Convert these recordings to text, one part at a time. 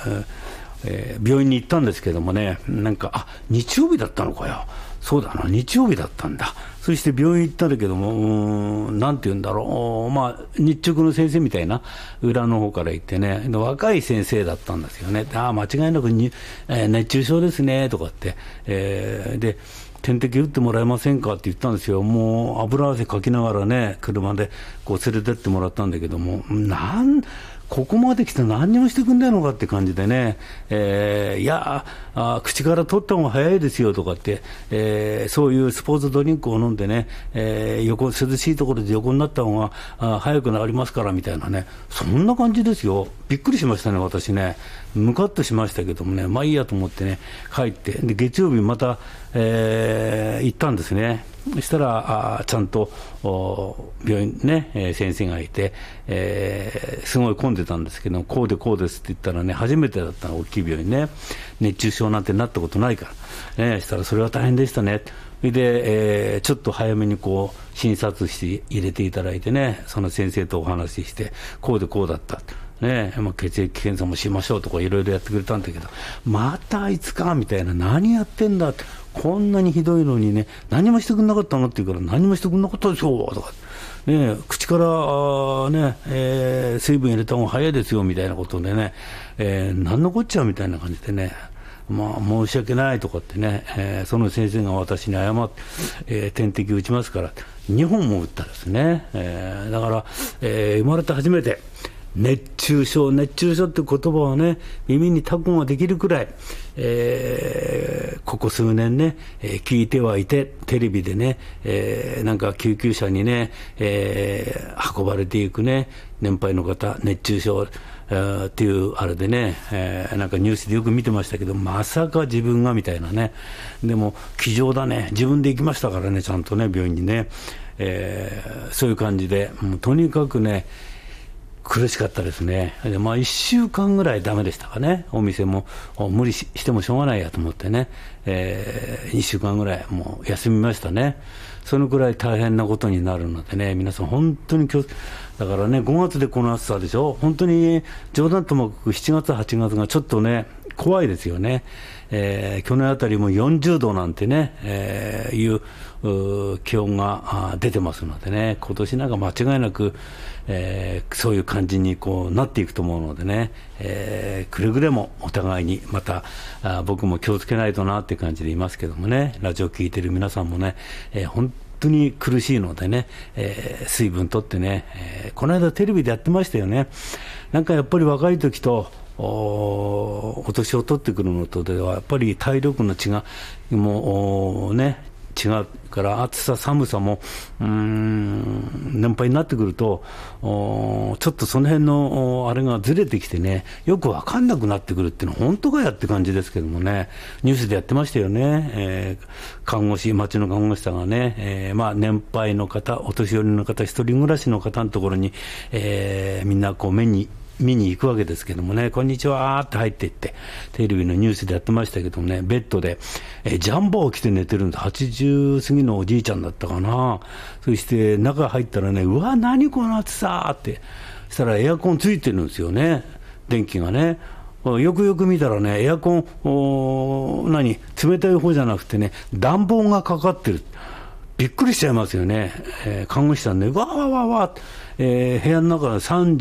病院に行ったんですけどもね、なんか日曜日だったのかよ、そうだな、日曜日だったんだ。そして病院行ったんだけども、なんて言うんだろう、日直の先生みたいな、裏の方から行ってね、若い先生だったんですよね。間違いなく熱中症ですねとかって、で点滴打ってもらえませんかって言ったんですよ。もう油汗かきながらね、車でこう連れてってもらったんだけども、ここまで来て何にもしてくんないのかって感じでね、いや口から取った方が早いですよとかって、そういうスポーツドリンクを飲んでね、涼しいところで横になった方が早くなりますからみたいなね、そんな感じですよ。びっくりしましたね、私ね。ムカッとしましたけどもね、まあいいやと思ってね、帰って、で月曜日また、行ったんですね。そしたらちゃんと病院ね、先生がいて、すごい混んでたんですけど、こうですって言ったらね、初めてだったの、大きい病院ね、熱中症なんてなったことないから、そしたらそれは大変でしたね。それで、ちょっと早めにこう診察室入れていただいてね、その先生とお話しして、こうだったね、血液検査もしましょうとかいろいろやってくれたんだけど、またあいつかみたいな、何やってんだって、こんなにひどいのにね、何もしてくれなかったのって言うから、何もしてくれなかったでしょとか、ね、口からね、水分入れた方が早いですよみたいなことでね、何のこっちゃみたいな感じでね、申し訳ないとかってね、その先生が私に謝って、点滴打ちますから、2本も打ったですね。だから、生まれて初めて、熱中症って言葉はね、耳にタコができるくらい、ここ数年ね、聞いてはいて、テレビでね、なんか救急車にね、運ばれていくね、年配の方、熱中症っていうあれでね、なんかニュースでよく見てましたけど、まさか自分がみたいなね。でも気丈だね、自分で行きましたからね、ちゃんとね、病院にね、そういう感じで、もうとにかくね、苦しかったですね。で1週間ぐらいダメでしたかね。お店も無理してもしょうがないやと思ってね、2週間ぐらいもう休みましたね。そのくらい大変なことになるのでね、皆さん本当にだからね、5月でこの暑さでしょ。本当に冗談ともかく7月8月がちょっとね怖いですよね。去年あたりも40度なんてね、いう気温が出てますのでね、今年なんか間違いなく、そういう感じにこうなっていくと思うのでね、くれぐれもお互いにまた僕も気をつけないとなっていう感じでいますけどもね、ラジオ聞いてる皆さんもね、本当に苦しいのでね、水分とってね、この間テレビでやってましたよね。なんかやっぱり若い時とお年を取ってくるのとではやっぱり体力の違いもね違うから暑さ寒さも年配になってくるとちょっとその辺のあれがずれてきてね、よく分かんなくなってくるっていうのは本当かやって感じですけどもね、ニュースでやってましたよね。看護師、町の看護師さんがね、年配の方、お年寄りの方、一人暮らしの方のところに、みんなこう見に行くわけですけどもね、こんにちはって入っていって、テレビのニュースでやってましたけどもね、ベッドで、ジャンボを着て寝てるんです。80過ぎのおじいちゃんだったかな。そして中入ったらね、うわ何この暑さって、そしたらエアコンついてるんですよね、電気がね。よくよく見たらね、エアコン冷たい方じゃなくてね、暖房がかかってる。びっくりしちゃいますよね。看護師さんね、わわわわ、部屋の中で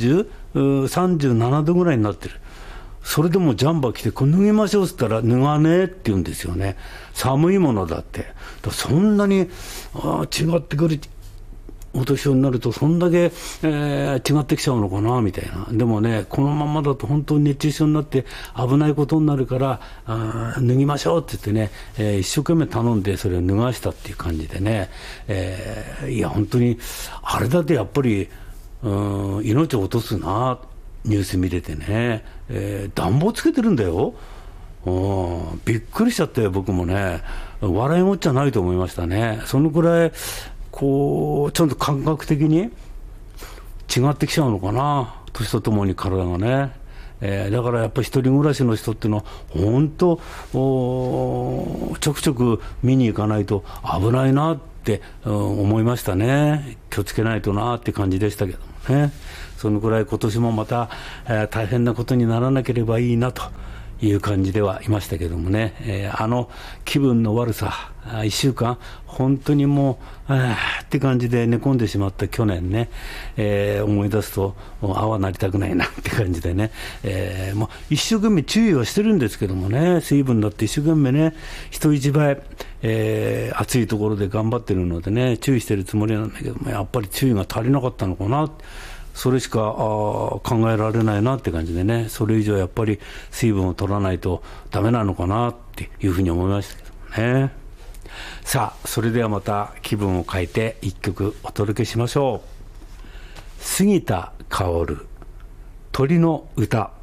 37度ぐらいになってる。それでもジャンバー着て、これ脱ぎましょうって言ったら、脱がねえって言うんですよね。寒いものだって。そんなに違ってくる、お年寄りになるとそんだけ、違ってきちゃうのかなみたいな。でもね、このままだと本当に熱中症になって危ないことになるから脱ぎましょうって言ってね、一生懸命頼んでそれを脱がしたっていう感じでね、いや本当にあれだってやっぱり命を落とすな、ニュース見れてね、暖房つけてるんだよ。びっくりしちゃって、僕もね笑いもっちゃないと思いましたね。そのくらいこうちょっと感覚的に違ってきちゃうのかな、年とともに体がね。だからやっぱり一人暮らしの人っていうのは本当ちょくちょく見に行かないと危ないなって思いましたね。気をつけないとなって感じでしたけどもね。そのくらい今年もまた、大変なことにならなければいいなという感じではいましたけどもね、気分の悪さ、1週間、本当にもう、って感じで寝込んでしまった去年ね、思い出すと、ああなりたくないなって感じでね、もう一生懸命注意はしてるんですけどもね、水分だって一生懸命ね、人一倍、暑いところで頑張ってるのでね、注意してるつもりなんだけども、やっぱり注意が足りなかったのかな。それしか考えられないなって感じでね、それ以上やっぱり水分を取らないとダメなのかなっていうふうに思いましたけどもね。さあ、それではまた気分を変えて一曲お届けしましょう。杉田薫、鳥の歌。